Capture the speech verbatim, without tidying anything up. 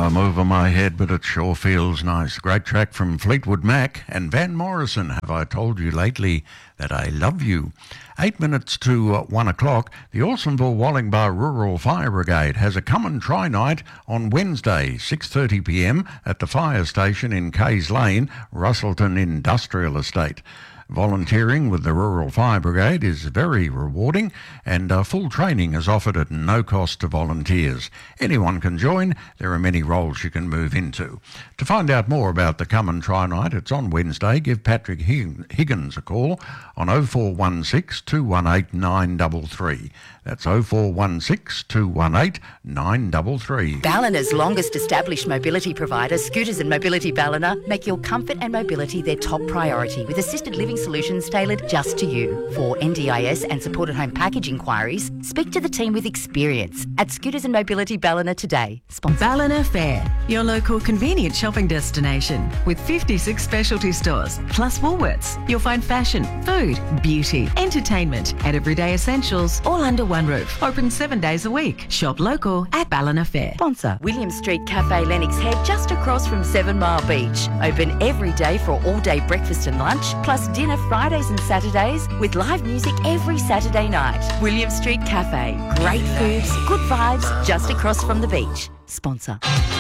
I'm over my head, but it sure feels nice. Great track from Fleetwood Mac and Van Morrison. Have I told you lately that I love you? Eight minutes to uh, one o'clock, the Alstonville Wallingbar Rural Fire Brigade has a come and try night on Wednesday, six thirty p m at the fire station in Kays Lane, Russellton Industrial Estate. Volunteering with the Rural Fire Brigade is very rewarding, and uh, full training is offered at no cost to volunteers. Anyone can join. There are many roles you can move into. To find out more about the Come and Try Night, it's on Wednesday. Give Patrick Higgins a call on oh four one six, two one eight, nine three three. That's oh four one six, two one eight, nine three three. Ballina's longest established mobility provider, Scooters and Mobility Ballina, make your comfort and mobility their top priority with assisted living solutions tailored just to you. For N D I S and supported home package inquiries, speak to the team with experience at Scooters and Mobility Ballina today. Sponsor. Ballina Fair, your local convenient shopping destination with fifty-six specialty stores plus Woolworths. You'll find fashion, food, beauty, entertainment and everyday essentials all under one roof. Open seven days a week. Shop local at Ballina Fair. Sponsor. William Street Cafe Lennox Head just across from Seven Mile Beach. Open every day for all-day breakfast and lunch, plus dinner Fridays and Saturdays with live music every Saturday night. William Street Cafe. Great foods, good vibes, just across from the beach. Sponsor.